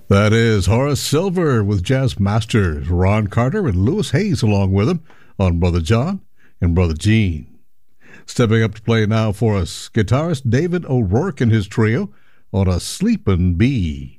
That is Horace Silver with Jazz Masters, Ron Carter and Louis Hayes along with him on Brother John and Brother Gene. Stepping up to play now for us, guitarist David O'Rourke and his trio on A Sleepin' Bee.